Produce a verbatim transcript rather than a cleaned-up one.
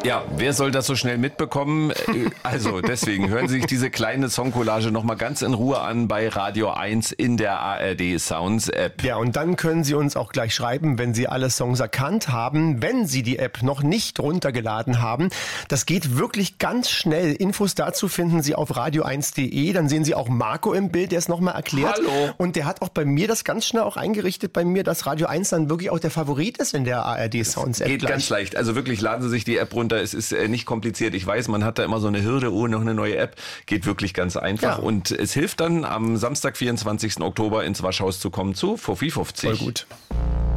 Ja, wer soll das so schnell mitbekommen? Also deswegen hören Sie sich diese kleine Songcollage nochmal ganz in Ruhe an bei Radio eins in der A R D Sounds App. Ja, und dann können Sie uns auch gleich schreiben, wenn Sie alle Songs erkannt haben, wenn Sie die App noch nicht runtergeladen haben. Das geht wirklich ganz schnell. Infos dazu finden Sie auf radio eins punkt de. Dann sehen Sie auch Marco im Bild, der es nochmal erklärt. Hallo. Und der hat auch bei mir das ganz schnell auch eingerichtet bei mir, dass Radio eins dann wirklich auch der Favorit ist in der A R D Sounds App. Geht gleich. ganz leicht. Also wirklich, laden Sie sich die App runter. Es ist äh, nicht kompliziert. Ich weiß, man hat da immer so eine Hürde, oh, noch eine neue App. Geht wirklich ganz einfach. Ja. Und es hilft dann, am Samstag, vierundzwanzigsten Oktober ins Waschhaus zu kommen zu Fuffi fünfzig. Voll gut.